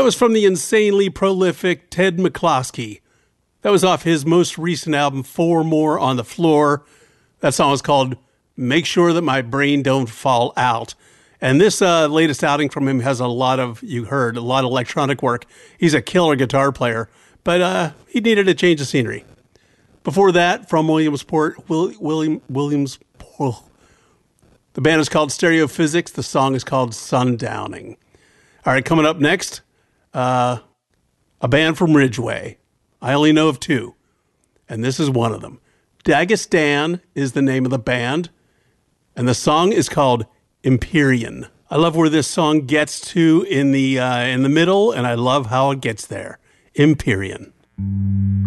was from the insanely prolific Ted McCloskey. That was off his most recent album, Four More on the Floor. That song is called Make Sure That My Brain Don't Fall Out. And this latest outing from him has a lot of electronic work. He's a killer guitar player, but he needed a change of scenery. Before that, from Williamsport, Williamsport. The band is called Stereophysics. The song is called Sundowning. All right, coming up next, a band from Ridgeway. I only know of two, and this is one of them. Dagestan is the name of the band, and the song is called Empyrean. I love where this song gets to in the middle, and I love how it gets there. Empyrean.